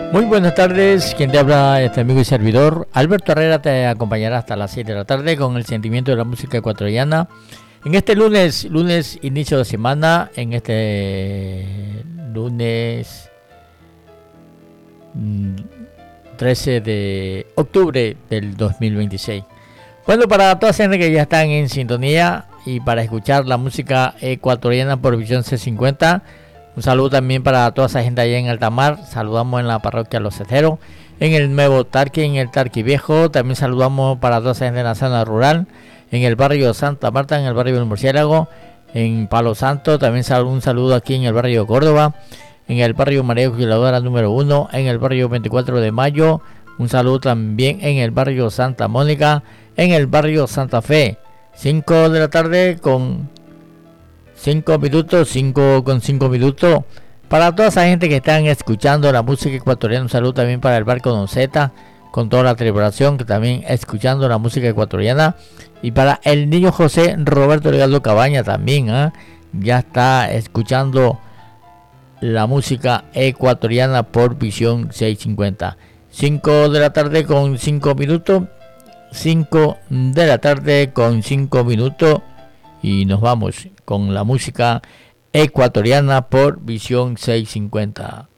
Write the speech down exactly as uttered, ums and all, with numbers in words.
Muy buenas tardes, quien te habla este amigo y servidor Alberto Herrera te acompañará hasta las siete de la tarde con el sentimiento de la música ecuatoriana. En este lunes, lunes inicio de semana, en este lunes trece de octubre del dos mil veintiséis. Bueno, para todas las gente que ya están en sintonía y para escuchar la música ecuatoriana por Visión C cincuenta, un saludo también para toda esa gente allá en Altamar. Saludamos en la parroquia Los Cesteros, en el Nuevo Tarqui, en el Tarqui Viejo. También saludamos para toda esa gente en la zona rural, en el barrio Santa Marta, en el barrio del Murciélago, en Palo Santo. También un saludo aquí en el barrio Córdoba, en el barrio María Auxiliadora número uno, en el barrio veinticuatro de mayo. Un saludo también en el barrio Santa Mónica, en el barrio Santa Fe. cinco de la tarde con cinco minutos, cinco con cinco minutos. Para toda esa gente que están escuchando la música ecuatoriana, un saludo también para el barco Don Zeta, con toda la tripulación que también escuchando la música ecuatoriana. Y para el niño José Roberto Legaldo Cabaña también, ¿eh? ya está escuchando la música ecuatoriana por Visión seiscientos cincuenta. cinco de la tarde con cinco minutos. cinco de la tarde con cinco minutos. Y nos vamos con la música ecuatoriana por Visión seiscientos cincuenta.